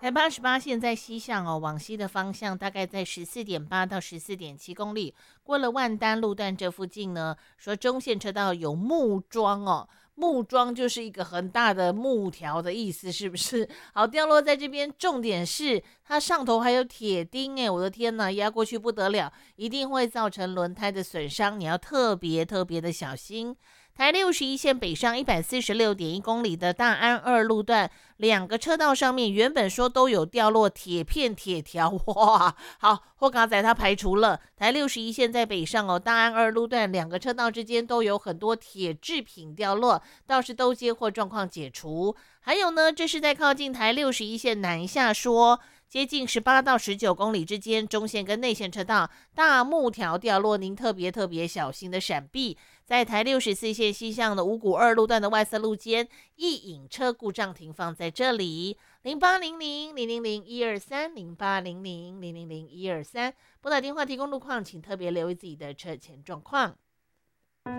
台88线在西向哦，往西的方向大概在14.8到14.7公里。过了万丹路段这附近呢，说中线车道有木桩哦，木桩就是一个很大的木条的意思，是不是？好，掉落在这边，重点是它上头还有铁钉，哎，我的天呐，压过去不得了，一定会造成轮胎的损伤，你要特别特别的小心。台61线北上146.1公里的大安二路段，两个车道上面原本说都有掉落铁片铁条，哇，好，霍卡仔他排除了。台61线在北上哦，大安二路段两个车道之间都有很多铁制品掉落，倒是都接获状况解除。还有呢，这是在靠近台61线南下说，接近18到19公里之间，中线跟内线车道大木条掉落，您特别特别小心的闪避。在台64线西向的五股二路段的外侧路肩，一引车故障停放在这里。0800000123，0800000123，拨打电话提供路况，请特别留意自己的车前状况。